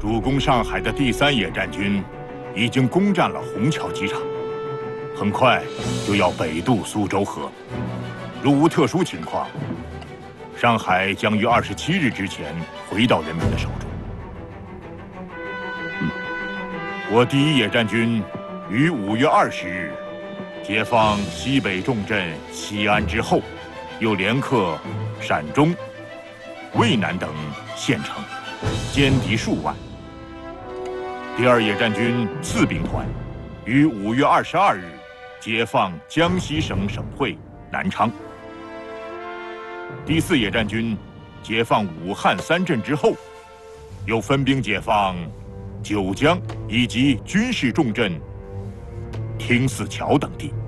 主攻上海的第3野战军已经攻占了虹桥机场，很快就要北渡苏州河。如无特殊情况，上海将于27日之前回到人民的手中。我第1野战军于5月20日解放西北重镇西安之后，又连克陕中、渭南等县城，歼敌数万。第2野战军次兵团于5月22日解放江西省省会南昌。第4野战军解放武汉3镇之后，又分兵解放九江以及军事重镇汀泗桥等地。